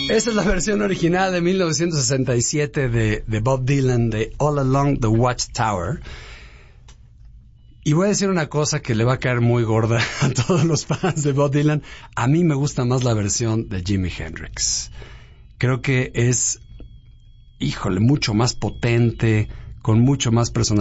Esa es la versión original de 1967 de Bob Dylan de All Along the Watchtower. Y voy a decir una cosa que le va a caer muy gorda a todos los fans de Bob Dylan. A mí me gusta más la versión de Jimi Hendrix. Creo que es, híjole, mucho más potente, con mucho más personalidad.